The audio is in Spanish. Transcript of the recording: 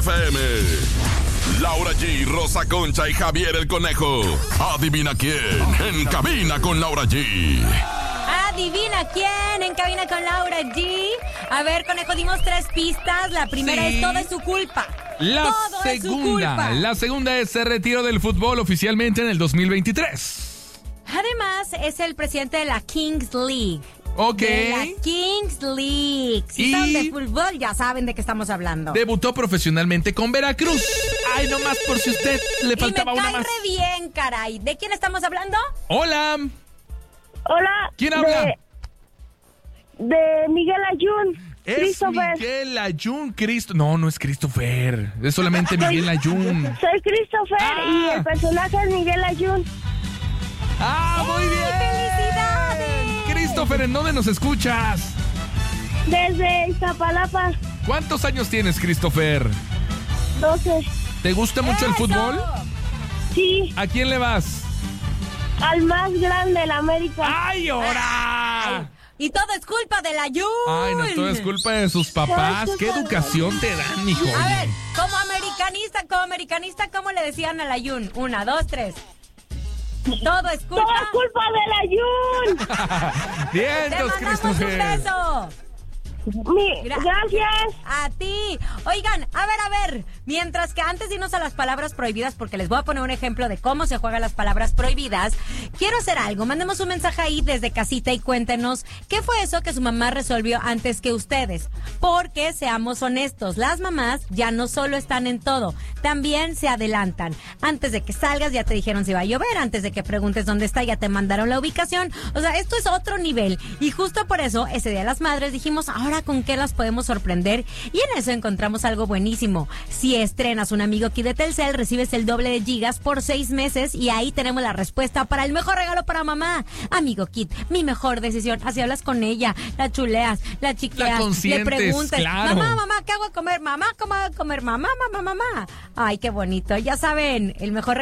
FM. Laura G, Rosa Concha y Javier el Conejo. Adivina quién en Cabina con Laura G. Adivina quién en Cabina con Laura G. A ver, Conejo, dimos 3 pistas. La primera es todo es su culpa. La segunda es se retiró del fútbol oficialmente en el 2023. Además, es el presidente de la Kings League. Ok. De la Kings League. Si son de fútbol, ya saben de qué estamos hablando. Debutó profesionalmente con Veracruz. Ay, nomás por si usted le faltaba una más. Y me cae re bien, caray. ¿De quién estamos hablando? Hola. Hola. ¿Quién habla? De Miguel Ayun. Es Christopher. Miguel Ayun. No es Christopher. Es solamente Miguel Ayun. Soy Christopher y el personaje es Miguel Ayun. ¡Ah, muy bien! ¡Felicidades! Christopher, ¿en dónde nos escuchas? Desde Iztapalapa. ¿Cuántos años tienes, Christopher? 12. ¿Te gusta mucho el ¡Eso! fútbol? Sí, ¿A quién le vas? al más grande de la América. ¡Ay, ahora! Y todo es culpa del Ayun. Ay, no, todo es culpa de sus papás. ¿Qué educación te dan, hijo? A ver, como americanista, ¿cómo le decían al Ayun? 1, 2, 3. Todo es culpa. Todo es culpa del Ayun. Te Vientos, mandamos un Christopher. beso. Gracias. A ti. Oigan, a ver. Mientras que antes de irnos a las palabras prohibidas, porque les voy a poner un ejemplo de cómo se juegan las palabras prohibidas, quiero hacer algo. Mandemos un mensaje ahí desde casita y cuéntenos qué fue eso que su mamá resolvió antes que ustedes. Porque, seamos honestos, las mamás ya no solo están en todo, también se adelantan. Antes de que salgas ya te dijeron si va a llover, antes de que preguntes dónde está ya te mandaron la ubicación. O sea, esto es otro nivel. Y justo por eso, ese Día de las Madres dijimos, ahora con qué las podemos sorprender, y en eso encontramos algo buenísimo. Si estrenas un Amigo Kit de Telcel, recibes el doble de gigas por 6 meses y ahí tenemos la respuesta para el mejor regalo para mamá. Amigo Kit, mi mejor decisión. Así hablas con ella, la chuleas, la chiqueas, La consientes, le preguntas, claro. mamá, ¿qué hago a comer? Mamá, ¿cómo hago a comer? Mamá. Ay, qué bonito. Ya saben, el mejor